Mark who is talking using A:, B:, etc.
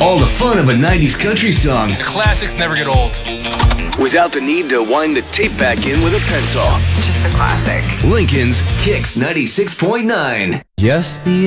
A: All the fun of a 90s country song
B: The classics never get old.
A: without the need to wind the tape back in with a pencil.
C: It's just a classic.
A: Lincoln's Kicks 96.9.
D: Just the